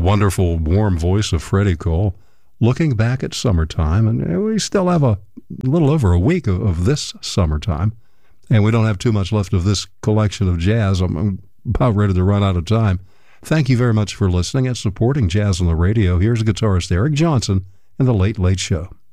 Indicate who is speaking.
Speaker 1: wonderful, warm voice of Freddie Cole, looking back at summertime, and we still have a little over a week of this summertime, and we don't have too much left of this collection of jazz. I'm about ready to run out of time. Thank you very much for listening and supporting Jazz on the Radio. Here's guitarist Eric Johnson and the Late Late Show.